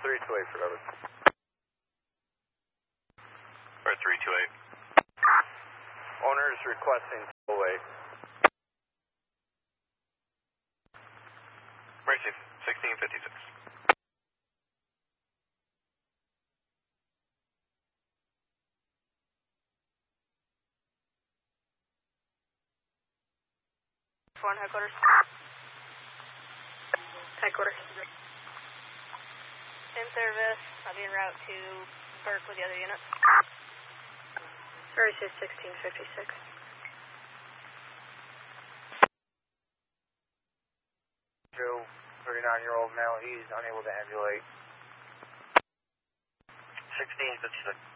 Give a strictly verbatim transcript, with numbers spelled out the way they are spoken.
three two eight for Robert. Or three two eight. Owner is requesting full weight. Mercy, sixteen fifty-six. One headquarters. Headquarters. In service. I'll be en route to Burke with the other units. Mercy, sixteen fifty-six. Joe, thirty-nine-year-old male, he's unable to ambulate. sixteen fifty-six.